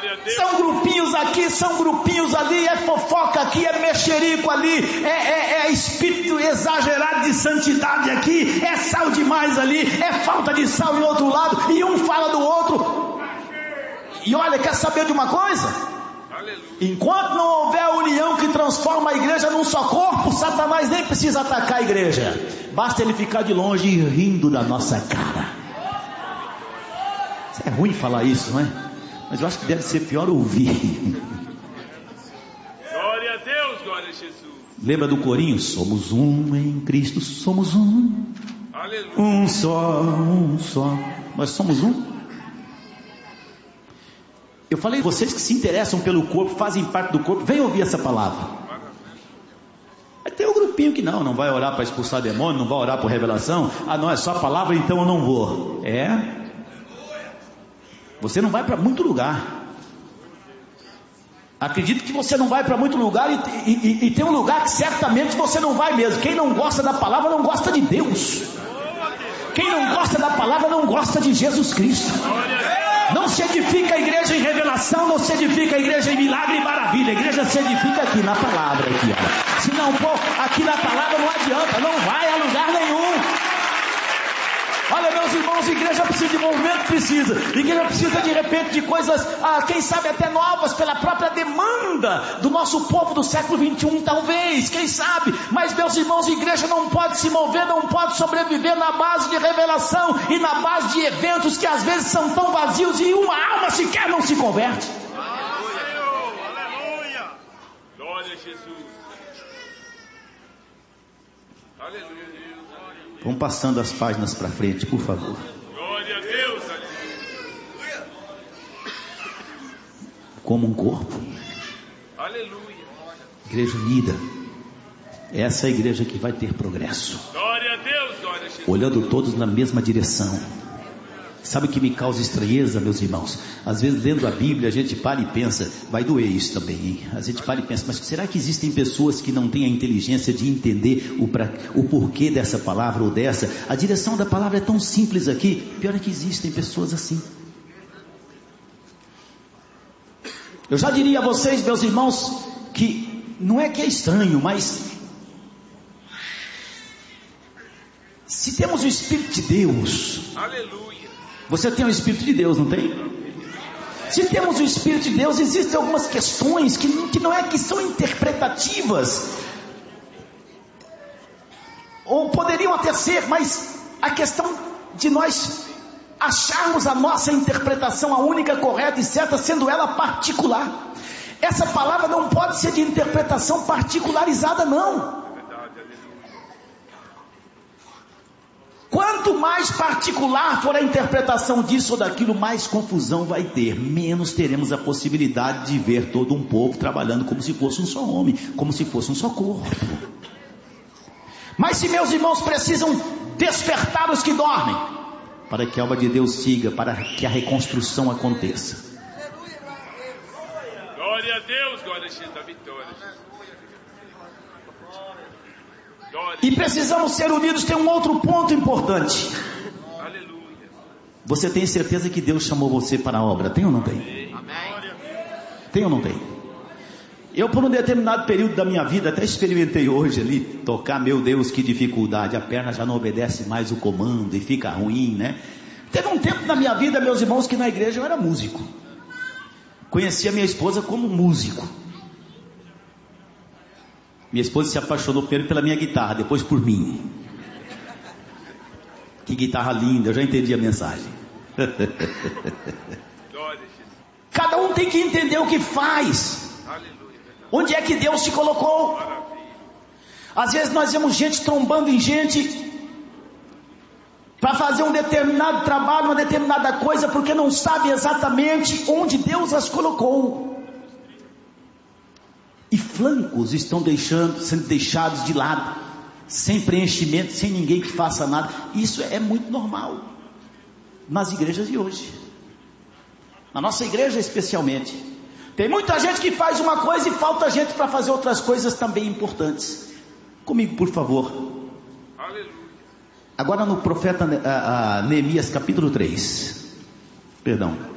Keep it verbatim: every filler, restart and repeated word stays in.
São grupinhos aqui, são grupinhos ali, é fofoca aqui, é mexerico ali, é, é, é espírito exagerado de santidade aqui, é sal demais ali, é falta de sal em outro lado, e um fala do outro. E olha, quer saber de uma coisa? Enquanto não houver a união que transforma a igreja num só corpo, Satanás nem precisa atacar a igreja. Basta ele ficar de longe rindo da nossa cara. É ruim falar isso, não é? Mas eu acho que deve ser pior ouvir. Glória a Deus, glória a Jesus. Lembra do corinho? Somos um em Cristo, somos um. Aleluia. Um só, um só. Nós somos um. Eu falei, vocês que se interessam pelo corpo, fazem parte do corpo, venham ouvir essa palavra. Aí tem um grupinho que não, não vai orar para expulsar demônio, não vai orar por revelação. Ah, não, é só palavra, então eu não vou. É? Você não vai para muito lugar. Acredito que você não vai para muito lugar e, e, e tem um lugar que certamente você não vai mesmo. Quem não gosta da palavra não gosta de Deus. Quem não gosta da palavra não gosta de Jesus Cristo. Não se edifica a igreja em revelação, não se edifica a igreja em milagre e maravilha. A igreja se edifica aqui na palavra. Aqui, ó. Se não for aqui na palavra, não adianta, não vai a lugar nenhum. Olha, meus irmãos, a igreja precisa de movimento, precisa. A igreja precisa de repente de coisas, ah, quem sabe até novas, pela própria demanda do nosso povo do século vinte e um, talvez, quem sabe. Mas, meus irmãos, a igreja não pode se mover, não pode sobreviver na base de revelação e na base de eventos que às vezes são tão vazios e uma alma sequer não se converte. Aleluia! Glória a Jesus! Aleluia! Vamos passando as páginas para frente, por favor. Glória a Deus! Aleluia! Como um corpo. Aleluia! Igreja unida. Essa é a igreja que vai ter progresso. Glória a Deus! Glória a Jesus! Olhando todos na mesma direção. Sabe o que me causa estranheza, meus irmãos? Às vezes lendo a Bíblia a gente para e pensa, vai doer isso também, hein? A gente para e pensa, mas será que existem pessoas que não têm a inteligência de entender o, pra, o porquê dessa palavra ou dessa? A direção da palavra é tão simples aqui. Pior é que existem pessoas assim. Eu já diria a vocês, meus irmãos, que não é que é estranho, mas se temos o Espírito de Deus, aleluia. Você tem o Espírito de Deus, não tem? Se temos o Espírito de Deus, existem algumas questões que, que não é que são interpretativas, ou poderiam até ser, mas a questão de nós acharmos a nossa interpretação a única correta e certa, sendo ela particular. Essa palavra não pode ser de interpretação particularizada, não. Quanto mais particular for a interpretação disso ou daquilo, mais confusão vai ter. Menos teremos a possibilidade de ver todo um povo trabalhando como se fosse um só homem, como se fosse um só corpo. Mas se meus irmãos precisam despertar os que dormem, para que a obra de Deus siga, para que a reconstrução aconteça. Glória a Deus, glória a Jesus da vitória. E precisamos ser unidos. Tem um outro ponto importante. Aleluia. Você tem certeza que Deus chamou você para a obra? Tem ou não tem? Amém. Tem ou não tem? Eu por um determinado período da minha vida até experimentei hoje ali tocar, meu Deus, que dificuldade. A perna já não obedece mais o comando e fica ruim, né? Teve um tempo na minha vida, meus irmãos, que na igreja eu era músico. Conheci a minha esposa como músico. Minha esposa se apaixonou primeiro pela minha guitarra, depois por mim. Que guitarra linda, eu já entendi a mensagem. Cada um tem que entender o que faz. Onde é que Deus te colocou? Às vezes nós vemos gente trombando em gente para fazer um determinado trabalho, uma determinada coisa, porque não sabe exatamente onde Deus as colocou. E flancos estão deixando, sendo deixados de lado, sem preenchimento, sem ninguém que faça nada. Isso é muito normal nas igrejas de hoje, na nossa igreja especialmente. Tem muita gente que faz uma coisa e falta gente para fazer outras coisas também importantes. Comigo, por favor. Aleluia. Agora no profeta uh, uh, Neemias capítulo três. Perdão.